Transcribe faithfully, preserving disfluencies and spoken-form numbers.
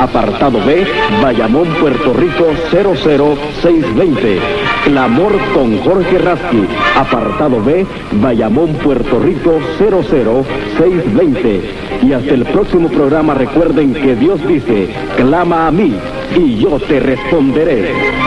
Apartado B, Bayamón, Puerto Rico cero cero seis veinte. Clamor con Jorge Rasky. Apartado B, Bayamón, Puerto Rico cero cero seis veinte. Y hasta el próximo programa recuerden que Dios dice, clama a mí y yo te responderé.